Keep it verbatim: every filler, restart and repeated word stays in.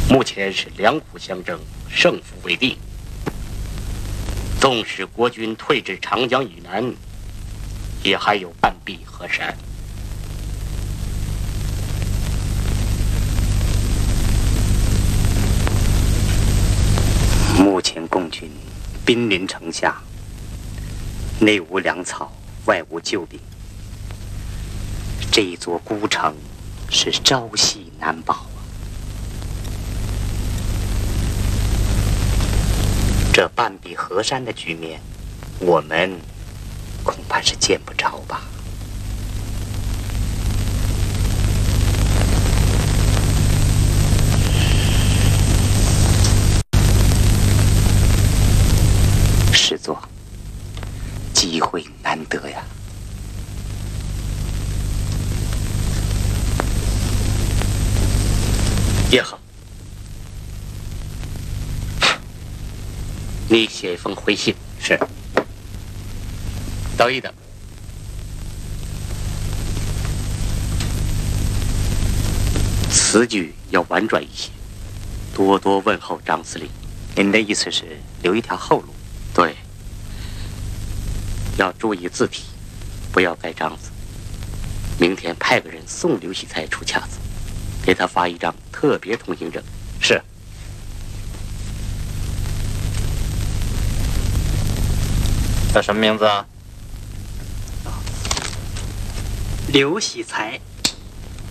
目前是两虎相争，胜负未定。纵使国军退至长江以南，也还有半壁河山。 目前共军兵临城下，内无粮草，外无救兵，这一座孤城是朝夕难保啊！这半壁河山的局面，我们恐怕是见不着吧？师座，机会难得呀！ 也好，你写一封回信。 是。 等一等，词句要婉转一些，多多问候张司令。 您的意思是留一条后路？ 对，要注意字体，不要盖章子。明天派个人送刘喜才出卡子，给他发一张特别通行证。 是。 叫什么名字啊？ 刘喜才。